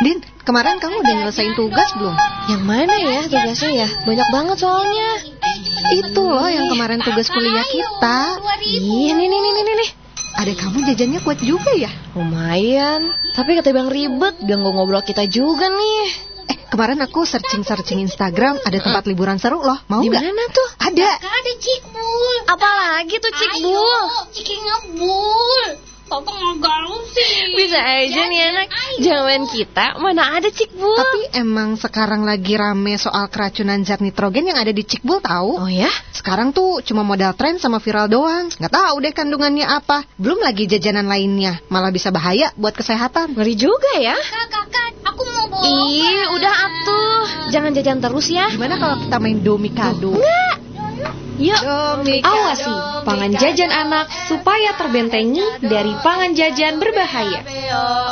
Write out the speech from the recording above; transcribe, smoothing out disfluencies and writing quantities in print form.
Din, kemarin kamu udah nyelesain tugas belum? Yang mana ya tugasnya ya? Banyak banget soalnya. Itu loh yang kemarin tugas kuliah kita. Ih, nih. Adek kamu jajannya kuat juga ya? Lumayan. Tapi ketimbang ribet, ganggu ngobrol kita juga nih. Kemarin aku searching Instagram, ada tempat liburan seru loh. Mau nggak? Di mana tuh? Ada. Ada Cikbul. Apalagi tuh Cikbul? Ayo, Ciki ngebul. Papa nggak galau sih. Bisa aja nih anak. Jangan kita, mana ada Cikbul. Tapi emang sekarang lagi rame soal keracunan zat nitrogen yang ada di Cikbul tahu? Oh ya? Sekarang tuh cuma modal tren sama viral doang. Nggak tahu deh kandungannya apa. Belum lagi jajanan lainnya. Malah bisa bahaya buat kesehatan. Ngeri juga ya. Kakak, aku mau bohong. Ih, udah atuh. Jangan jajan terus ya. Gimana kalau kita main domikado? Enggak. Yuk, Domikado. Awasi pangan jajan anak supaya terbentengi dari pangan jajan berbahaya.